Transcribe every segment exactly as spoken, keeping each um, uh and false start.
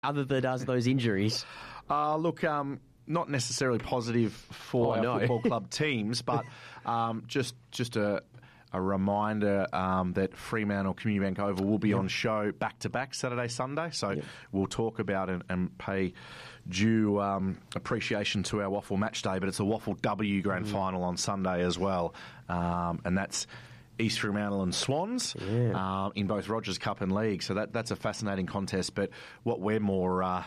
other than us those injuries? Uh, look, um, not necessarily positive for Oh, our no. football club teams, but um, just just a, a reminder um, that Fremantle Community Bank Oval will be Yep. on show back-to-back Saturday, Sunday, so Yep. we'll talk about and, and pay due um, appreciation to our Waffle Match Day, but it's a Waffle W Grand Mm. Final on Sunday as well, um, and that's East Fremantle and Swans Yeah. um, in both Rogers Cup and League, so that that's a fascinating contest, but what we're more uh,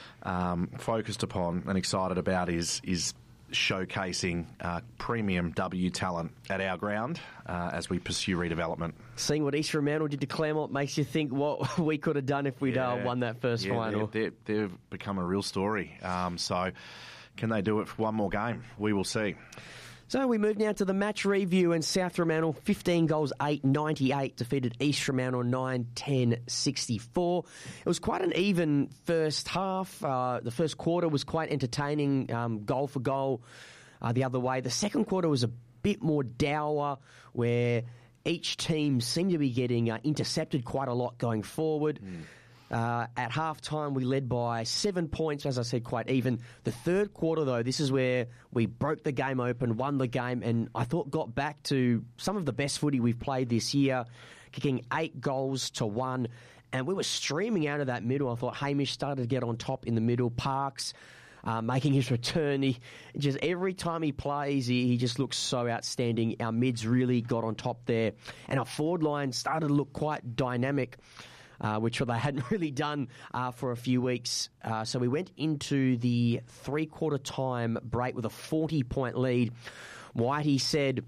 um, focused upon and excited about is is showcasing uh, premium W talent at our ground uh, as we pursue redevelopment. Seeing what East Fremantle did to Claremont makes you think what we could have done if we'd uh, won that first Yeah, final. they're, they're, they've become a real story. Um, so can they do it for one more game? We will see. So we move now to the match review, and South Fremantle, fifteen goals, eight ninety-eight, defeated East Fremantle nine ten sixty-four. It was quite an even first half. Uh, the first quarter was quite entertaining, um, goal for goal uh, the other way. The second quarter was a bit more dour, where each team seemed to be getting uh, intercepted quite a lot going forward. Mm. Uh, at half-time, we led by seven points, as I said, quite even. The third quarter, though, this is where we broke the game open, won the game, and I thought got back to some of the best footy we've played this year, kicking eight goals to one. And we were streaming out of that middle. I thought Hamish started to get on top in the middle. Parks uh, making his return. He, just every time he plays, he, he just looks so outstanding. Our mids really got on top there. And our forward line started to look quite dynamic. Uh, which they hadn't really done uh, for a few weeks. Uh, so we went into the three-quarter time break with a forty-point lead. Whitey said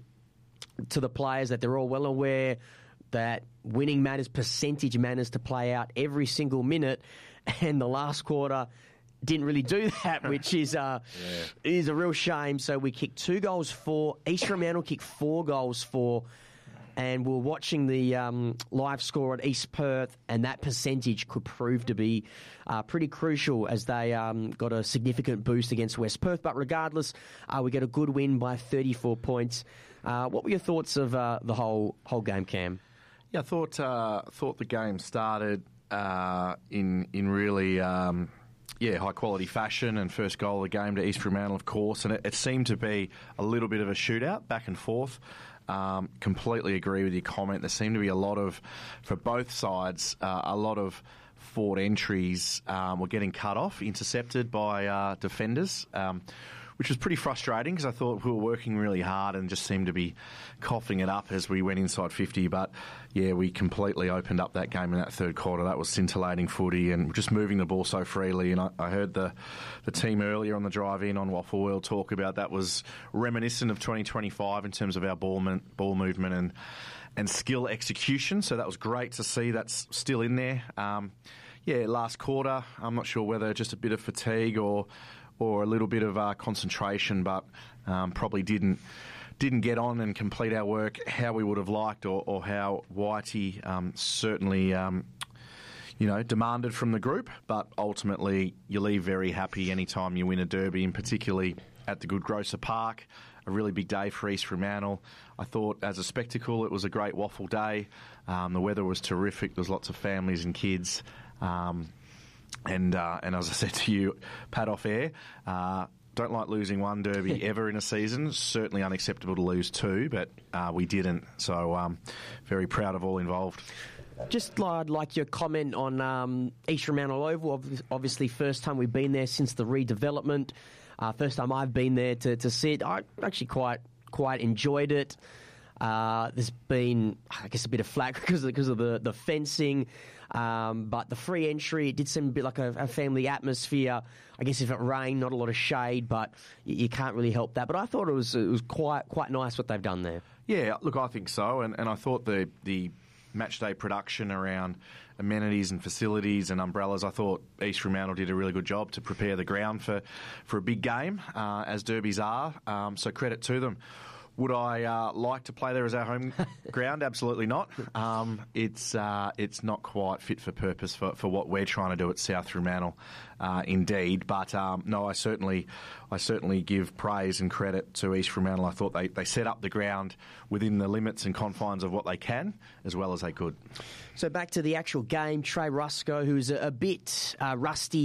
to the players that they're all well aware that winning matters, percentage matters to play out every single minute, and the last quarter didn't really do that, which is uh, yeah. is a real shame. So we kicked two goals for. East Fremantle kicked four goals for. And we're watching the um, live score at East Perth, and that percentage could prove to be uh, pretty crucial as they um, got a significant boost against West Perth. But regardless, uh, we get a good win by thirty-four points. Uh, what were your thoughts of uh, the whole whole game, Cam? Yeah, I thought uh, thought the game started uh, in in really. Um Yeah, high-quality fashion, and first goal of the game to East Fremantle, of course, and it, it seemed to be a little bit of a shootout, back and forth. Um, completely agree with your comment. There seemed to be a lot of, for both sides, uh, a lot of forward entries um, were getting cut off, intercepted by uh, defenders, um, which was pretty frustrating because I thought we were working really hard and just seemed to be coughing it up as we went inside fifty. But, yeah, we completely opened up that game in that third quarter. That was scintillating footy and just moving the ball so freely. And I, I heard the, the team earlier on the drive-in on Waffle World talk about that was reminiscent of twenty twenty-five in terms of our ball, man, ball movement and, and skill execution. So that was great to see that's still in there. Um, yeah, last quarter, I'm not sure whether just a bit of fatigue or... or a little bit of uh, concentration, but um, probably didn't didn't get on and complete our work how we would have liked, or, or how Whitey um, certainly um, you know demanded from the group. But ultimately, you leave very happy anytime you win a derby, and particularly at the Good Grocer Park. A really big day for East Fremantle. I thought as a spectacle it was a great waffle day. Um, the weather was terrific. There was lots of families and kids. Um, And uh, and as I said to you, Pat off air, uh, don't like losing one derby ever in a season. Certainly unacceptable to lose two, but uh, we didn't. So um, very proud of all involved. Just I'd like your comment on um, East Fremantle Oval. Obviously, first time we've been there since the redevelopment. Uh, first time I've been there to, to sit. I actually quite quite enjoyed it. Uh, there's been, I guess, a bit of flack because of, because of the, the fencing, um, but the free entry, it did seem a bit like a, a family atmosphere. I guess if it rained, not a lot of shade, but you, you can't really help that. But I thought it was it was quite quite nice what they've done there. Yeah, look, I think so, and, and I thought the the match day production around amenities and facilities and umbrellas, I thought East Fremantle did a really good job to prepare the ground for, for a big game, uh, as derbies are, um, so credit to them. Would I uh, like to play there as our home ground? Absolutely not. Um, it's uh, it's not quite fit for purpose for, for what we're trying to do at South Fremantle, uh, indeed. But um, no, I certainly I certainly give praise and credit to East Fremantle. I thought they, they set up the ground within the limits and confines of what they can, as well as they could. So back to the actual game, Trey Rusco, who's a, a bit uh, rusty